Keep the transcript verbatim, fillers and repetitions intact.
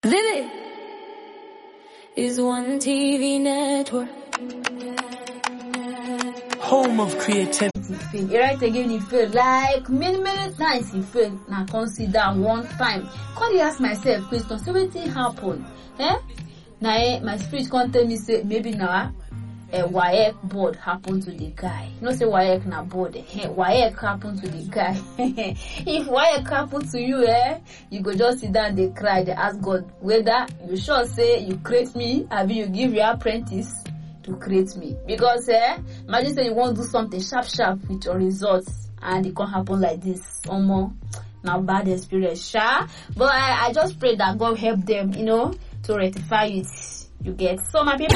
Vivid is one T V network. Home of creativity. You right again, you feel like many, many times you feel. Now consider one time. Can you ask myself question? So what happen? Eh? Now eh, my spirit can't tell me say maybe now a W A E C board happened to the guy. You know say W A E C na board. Eh? W A E C happened to the guy. If W A E C happened to you, eh, you go just sit down, they cry, they ask God whether you sure say you create me, or you give your apprentice to create me. Because eh, imagine say you want to do something sharp sharp with your results and it can't happen like this. Omo, now bad experience, sha. But I, I just pray that God help them, you know, to rectify it. You get so my people.